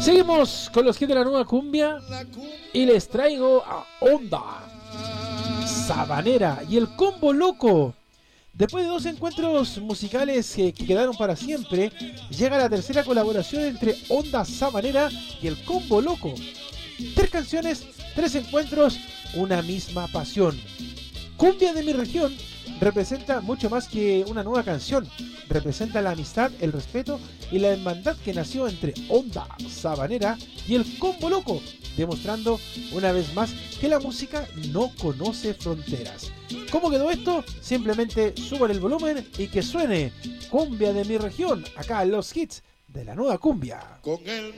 Seguimos con los hits de la nueva cumbia y les traigo a Onda Sabanera y el Combo Loco. Después de 2 encuentros musicales que quedaron para siempre, llega la tercera colaboración entre Onda Sabanera y el Combo Loco. 3 canciones, 3 encuentros, una misma pasión. Cumbia de mi región representa mucho más que una nueva canción. Representa la amistad, el respeto y la hermandad que nació entre Onda Sabanera y el Combo Loco, demostrando una vez más que la música no conoce fronteras. ¿Cómo quedó esto? Simplemente suban el volumen y que suene Cumbia de mi región, acá en los hits de la nueva cumbia. Con el